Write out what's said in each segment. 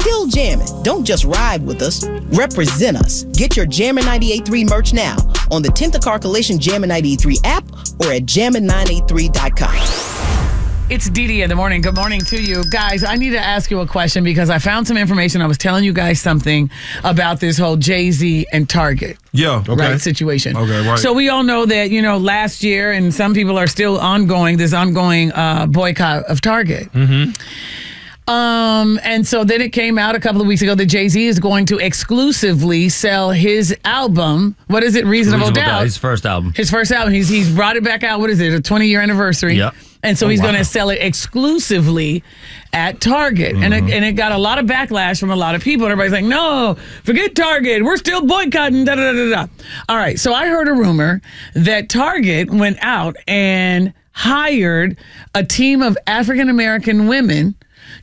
Kill jamming. Don't just ride with us. Represent us. Get your Jammin' 98.3 merch now on the 10th of Car Collision Jammin' 98.3 app or at jammin983.com. It's Dee in the morning. Good morning to you. Guys, I need to ask you a question because I found some information. I was telling you guys something about this whole Jay-Z and Target. Yeah. Okay. Right, situation. Okay, right. So we all know that, last year, and some people are still ongoing boycott of Target. Mm-hmm. And so then it came out a couple of weeks ago that Jay-Z is going to exclusively sell his album. What is it? Reasonable Doubt. His first album. His first album. He's brought it back out. What is it? A 20-year anniversary. Yep. And so he's going to sell it exclusively at Target. Mm-hmm. And it got a lot of backlash from a lot of people. Everybody's like, no, forget Target. We're still boycotting, da-da-da-da-da. All right, so I heard a rumor that Target went out and hired a team of African-American women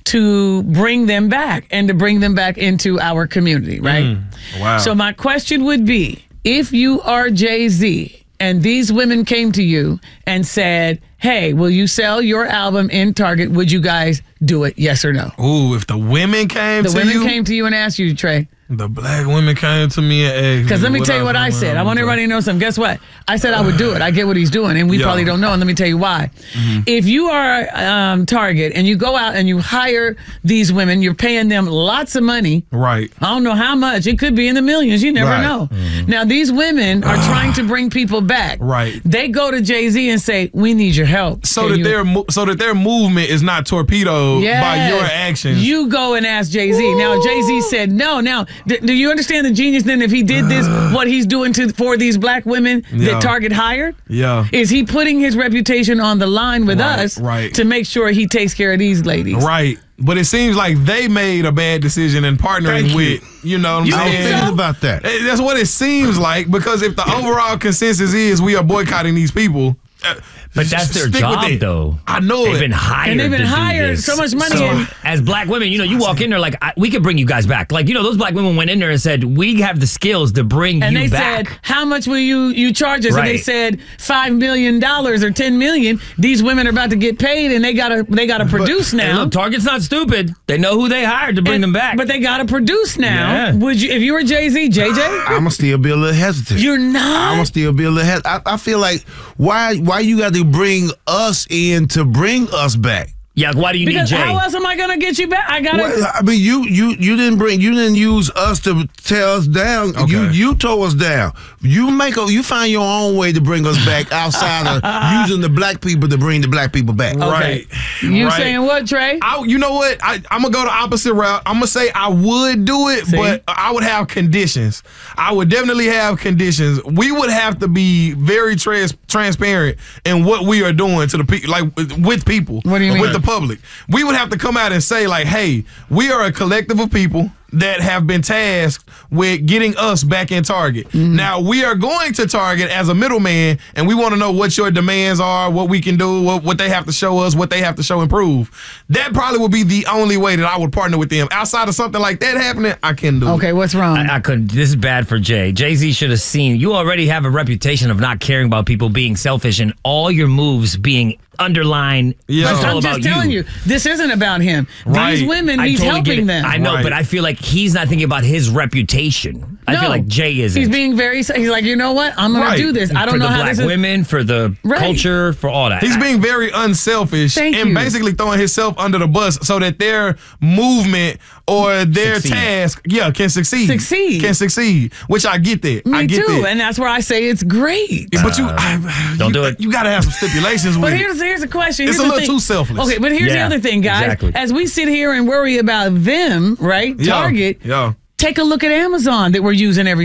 to bring them back and to bring them back into our community, right? Wow. So my question would be, if you are Jay-Z and these women came to you and said, hey, will you sell your album in Target? Would you guys do it? Yes or no? Ooh, if the women came to you. The women came to you and asked you, Trey. The black women came to me and asked me. Because let me tell you what I said. I want everybody to know something. Guess what? I said I would do it. I get what he's doing, and we probably don't know, and let me tell you why. Mm-hmm. If you are Target and you go out and you hire these women, you're paying them lots of money. Right. I don't know how much. It could be in the millions. You never know. Mm-hmm. Now, these women are trying to bring people back. Right. They go to Jay-Z and say, we need your help. So that their movement is not torpedoed by your actions. You go and ask Jay-Z. Now, Jay-Z said no. Now, do you understand the genius then if he did this, what he's doing for these black women that Target hired? Yeah. Is he putting his reputation on the line with us to make sure he takes care of these ladies? Right. But it seems like they made a bad decision in partnering with, you know what I'm saying? I was thinking about that. That's what it seems like, because if the overall consensus is we are boycotting these people. But that's their job, though. I know They've been hired. And they've been to hired do this. so much money. So, as black women, you walk in there like, we can bring you guys back. Like, those black women went in there and said, we have the skills to bring you back. And they said, how much will you charge us? Right. And they said $5 million or $10 million. These women are about to get paid, and they gotta produce now. Hey, look, Target's not stupid. They know who they hired to bring them back. But they gotta produce now. Yeah. Would you, if you were Jay-Z, JJ? I'ma still be a little hesitant. You're not? I'ma still be a little hesitant. I feel like why you got to bring us in to bring us back? Yeah, why do you need Jay? How else am I gonna get you back? I gotta. Well, I mean, you didn't use us to tear us down. Okay. You tore us down. You find your own way to bring us back outside of using the black people to bring the black people back. Okay. Right. You saying what, Trey? You know what? I'm going to go the opposite route. I'm going to say I would do it, but I would have conditions. I would definitely have conditions. We would have to be very transparent in what we are doing to the people, like with people. What do you mean? With the public. We would have to come out and say, like, hey, we are a collective of people that have been tasked with getting us back in Target. Mm-hmm. Now, we are going to Target as a middleman, and we want to know what your demands are, what we can do, what they have to show us, what they have to show improve. That probably would be the only way that I would partner with them. Outside of something like that happening, I couldn't do it. Okay, what's wrong? I couldn't. This is bad for Jay. Jay-Z should have seen. You already have a reputation of not caring about people, being selfish, and all your moves being underlined. Yeah. It's all I'm about just telling you, this isn't about him. Right. These women, I he's totally get helping it. them. I know, Right. but I feel like he's not thinking about his reputation. I feel like Jay isn't. He's being he's like, you know what? I'm going to do this. I don't know how this is. For the black women, for the culture, for all that. He's being very unselfish and basically throwing himself under the bus so that their movement or their task, can succeed. Can succeed, which I get that. Me I get too, that. and that's where I say it's great. But don't do it. You got to have some stipulations with But it. here's the question. It's a little too selfless. Okay, but here's the other thing, guys. Exactly. As we sit here and worry about them, right? Target. Yeah. Take a look at Amazon that we're using every